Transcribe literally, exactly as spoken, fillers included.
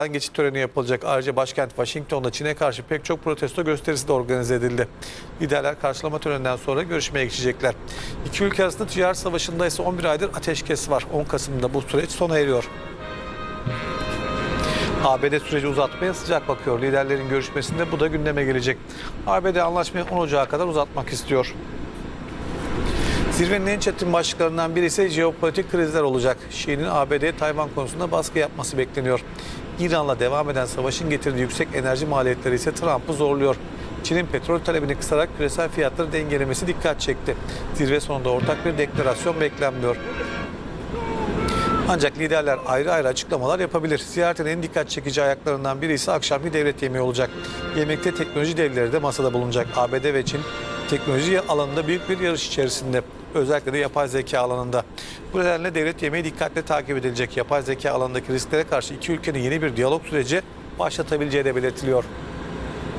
geçit töreni yapılacak. Ayrıca başkent Washington'da Çin'e karşı pek çok protesto gösterisi de organize edildi. Liderler karşılama töreninden sonra görüşmeye geçecekler. İki ülke arasında ticaret savaşında ise on bir aydır ateşkes var. on Kasım'da bu süreç sona eriyor. A B D süreci uzatmaya sıcak bakıyor. Liderlerin görüşmesinde bu da gündeme gelecek. A B D anlaşmayı on Ocak'a kadar uzatmak istiyor. Zirvenin en çetin başlıklarından biri ise jeopolitik krizler olacak. Şii'nin A B D'ye Tayvan konusunda baskı yapması bekleniyor. İran'la devam eden savaşın getirdiği yüksek enerji maliyetleri ise Trump'ı zorluyor. Çin'in petrol talebini kısarak küresel fiyatları dengelemesi dikkat çekti. Zirve sonunda ortak bir deklarasyon beklenmiyor. Ancak liderler ayrı ayrı açıklamalar yapabilir. Ziyaretin en dikkat çekici ayaklarından biri ise akşamki devlet yemeği olacak. Yemekte teknoloji devleri de masada bulunacak. A B D ve Çin teknoloji alanında büyük bir yarış içerisinde. Özellikle de yapay zeka alanında. Bu nedenle devlet yemeği dikkatle takip edilecek. Yapay zeka alanındaki risklere karşı iki ülkenin yeni bir diyalog süreci başlatabileceği de belirtiliyor.